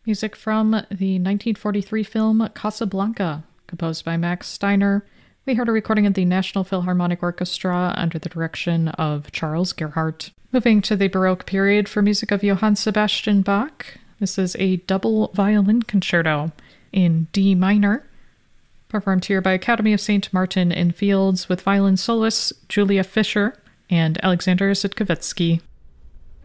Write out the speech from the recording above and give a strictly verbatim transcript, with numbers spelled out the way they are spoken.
Music from the nineteen forty-three film Casablanca, composed by Max Steiner. We heard a recording of the National Philharmonic Orchestra under the direction of Charles Gerhardt. Moving to the Baroque period for music of Johann Sebastian Bach, this is a double violin concerto in D minor, performed here by Academy of Saint Martin in Fields with violin soloists Julia Fischer and Alexander Sitkovetsky.